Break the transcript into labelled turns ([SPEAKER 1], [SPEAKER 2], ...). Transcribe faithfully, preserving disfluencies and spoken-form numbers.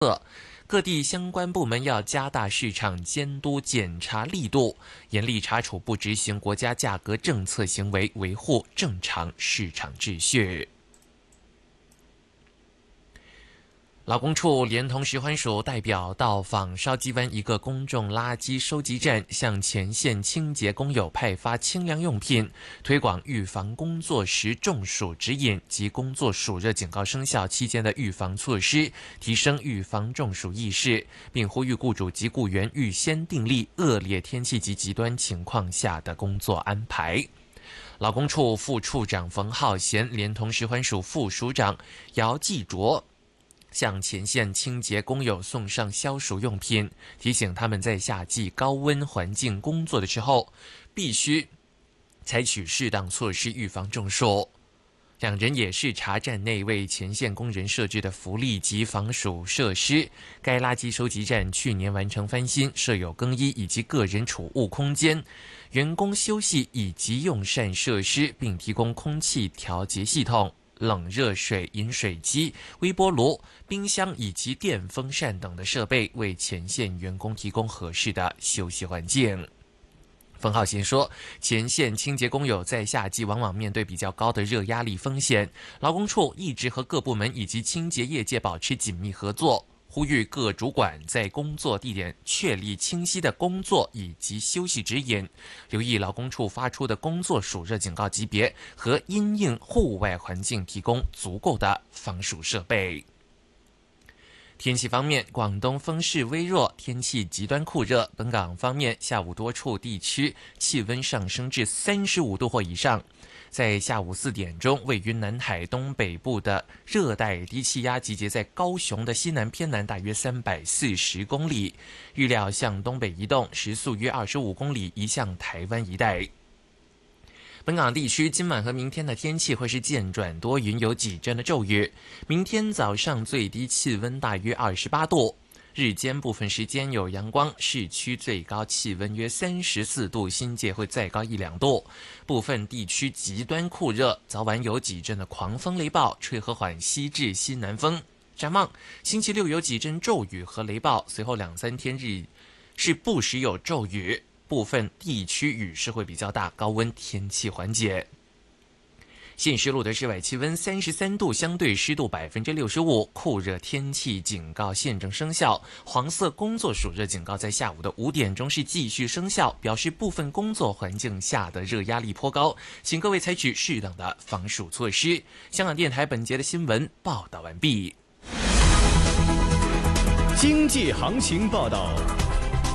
[SPEAKER 1] 各地相关部门要加大市场监督检查力度，严厉查处不执行国家价格政策行为，维护正常市场秩序。劳工处连同食环署代表到访筲箕湾一个公众垃圾收集站，向前线清洁工友派发清凉用品，推广预防工作时中暑指引及工作暑热警告生效期间的预防措施，提升预防中暑意识，并呼吁雇主及雇员预先订立恶劣天气及极端情况下的工作安排。劳工处副处长冯浩贤连同食环署副署长姚继卓向前线清洁工友送上消暑用品，提醒他们在夏季高温环境工作的时候，必须采取适当措施预防中暑。两人也是查站内为前线工人设置的福利及防暑设施。该垃圾收集站去年完成翻新，设有更衣以及个人储物空间、员工休息以及用膳设施，并提供空气调节系统、冷热水饮水机、微波炉、冰箱以及电风扇等的设备，为前线员工提供合适的休息环境。冯浩贤说，前线清洁工友在夏季往往面对比较高的热压力风险，劳工处一直和各部门以及清洁业界保持紧密合作，呼吁各主管在工作地点确立清晰的工作以及休息指引，留意劳工处发出的工作暑热警告级别，和因应户外环境提供足够的防暑设备。天气方面，广东风势微弱，天气极端酷热。本港方面，下午多处地区气温上升至三十五度或以上。在下午四点钟，位于南海东北部的热带低气压集结在高雄的西南偏南大约三百四十公里，预料向东北移动，时速约二十五公里，移向台湾一带。本港地区今晚和明天的天气会是渐转多云，有几阵的骤雨。明天早上最低气温大约二十八度，日间部分时间有阳光，市区最高气温约三十四度，新界会再高一两度。部分地区极端酷热，早晚有几阵的狂风雷暴，吹和缓西至西南风。展望星期六有几阵骤雨和雷暴，随后两三天日是不时有骤雨，部分地区雨势会比较大，高温天气缓解。现时录的室外气温三十三度，相对湿度百分之六十五，酷热天气警告现正生效，黄色工作暑热警告在下午的五点钟是继续生效，表示部分工作环境下的热压力颇高，请各位采取适当的防暑措施。香港电台本节的新闻报道完毕。
[SPEAKER 2] 经济行情报道。